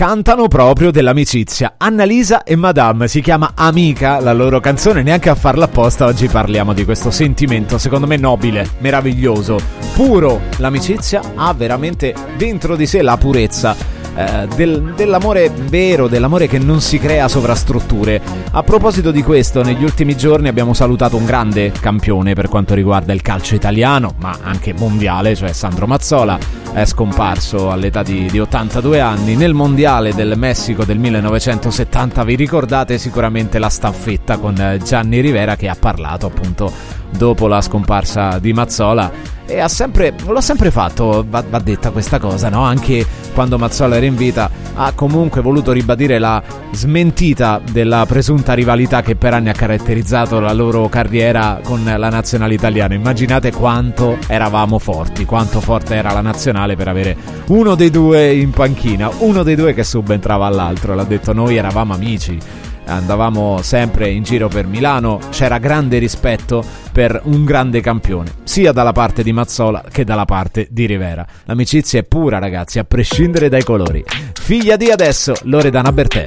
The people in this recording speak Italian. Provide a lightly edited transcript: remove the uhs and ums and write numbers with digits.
cantano proprio dell'amicizia. Annalisa e Madame, si chiama Amica la loro canzone, neanche a farla apposta oggi parliamo di questo sentimento secondo me nobile, meraviglioso, puro. L'amicizia ha veramente dentro di sé la purezza dell'amore vero, dell'amore che non si crea sovrastrutture. A proposito di questo, negli ultimi giorni abbiamo salutato un grande campione per quanto riguarda il calcio italiano, ma anche mondiale, cioè Sandro Mazzola. È scomparso all'età di 82 anni nel mondiale del Messico del 1970. Vi ricordate sicuramente la staffetta con Gianni Rivera, che ha parlato appunto dopo la scomparsa di Mazzola, e l'ha sempre fatto, va detta questa cosa, no? Anche quando Mazzola era in vita ha comunque voluto ribadire la smentita della presunta rivalità che per anni ha caratterizzato la loro carriera con la nazionale italiana. Immaginate quanto eravamo forti, quanto forte era la nazionale per avere uno dei due in panchina, uno dei due che subentrava all'altro. L'ha detto: noi eravamo amici, andavamo sempre in giro per Milano, c'era grande rispetto per un grande campione, sia dalla parte di Mazzola che dalla parte di Rivera. L'amicizia è pura, ragazzi, a prescindere dai colori. Figlia di adesso, Loredana Bertè.